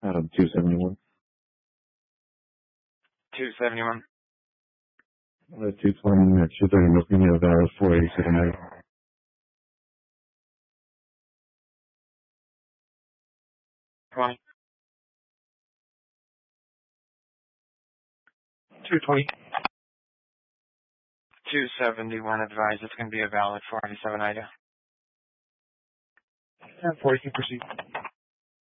271. 271. 220 at 230 North Union Valley, 487 Ida. Twenty. 220. 271 advised. It's going to be a valid 487 Ida. 10-4, you can proceed.